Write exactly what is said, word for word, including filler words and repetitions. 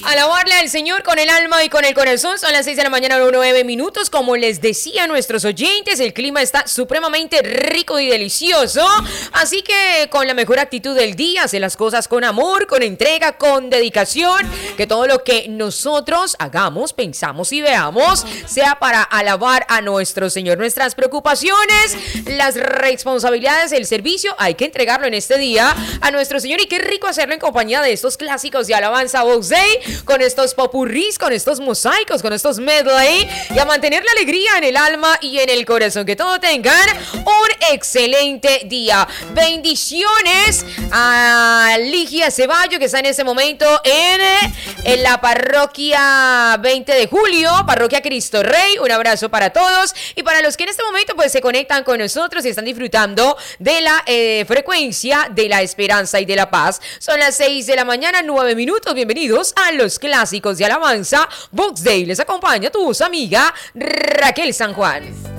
Alabarle al Señor con el alma y con el corazón. Son las seis de la mañana, nueve minutos. Como les decía a nuestros oyentes, el clima está supremamente rico y delicioso. Así que con la mejor actitud del día, hacer las cosas con amor, con entrega, con dedicación. Que todo lo que nosotros hagamos, pensamos y veamos sea para alabar a nuestro Señor. Nuestras preocupaciones, las responsabilidades, el servicio, hay que entregarlo en este día a nuestro Señor. Y qué rico hacerlo en compañía de estos clásicos de alabanza Vox Day, con estos popurrís, con estos mosaicos, con estos medley, y a mantener la alegría en el alma y en el corazón. Que todos tengan un excelente día. Bendiciones a Ligia Ceballo, que está en este momento en, en la parroquia veinte de julio, parroquia Cristo Rey. Un abrazo para todos y para los que en este momento pues se conectan con nosotros y están disfrutando de la eh, frecuencia de la esperanza y de la paz. Son las seis de la mañana, nueve minutos. Bienvenidos a los clásicos de alabanza Vox Day. Les acompaña tu amiga Raquel San Juan.